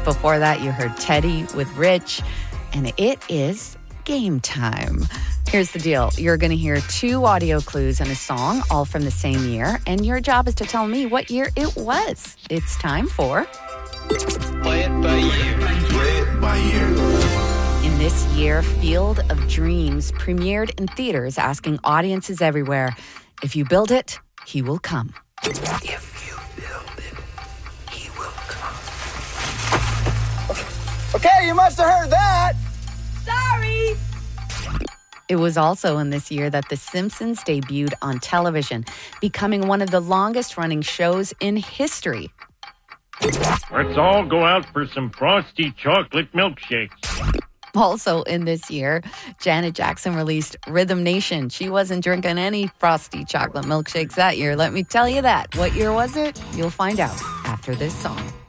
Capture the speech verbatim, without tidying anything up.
Just before that, you heard Teddy with Rich, and it is game time. Here's the deal. You're going to hear two audio clues and a song, all from the same year, and your job is to tell me what year it was. It's time for... Play it by ear. Play it by ear. In this year, Field of Dreams premiered in theaters, asking audiences everywhere, if you build it, he will come. If you build it, he will come. Okay, you must have heard that. Sorry. It was also in this year that The Simpsons debuted on television, becoming one of the longest-running shows in history. Let's all go out for some frosty chocolate milkshakes. Also in this year, Janet Jackson released Rhythm Nation. She wasn't drinking any frosty chocolate milkshakes that year, let me tell you that. What year was it? You'll find out after this song.